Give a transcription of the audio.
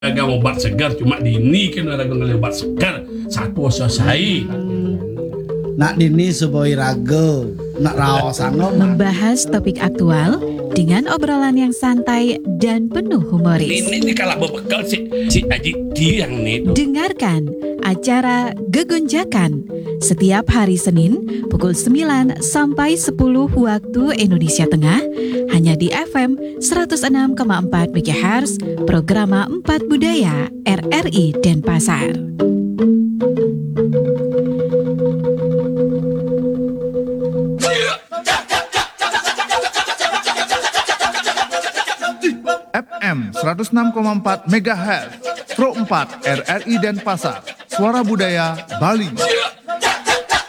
dagang obat segar cuma dini kan dagang obat segar satu selesai. Nak dini supaya raga, nak raos sano Membahas topik aktual dengan obrolan yang santai dan penuh humoris. Ini kalau berbekal si Aji Tiang nih. Dengarkan acara Gegonjakan setiap hari Senin pukul 9 sampai 10 waktu Indonesia Tengah hanya di FM 106,4 MHz Programa 4 Budaya RRI Denpasar. FM 106,4 MHz Pro 4 RRI Denpasar. Suara Budaya Bali.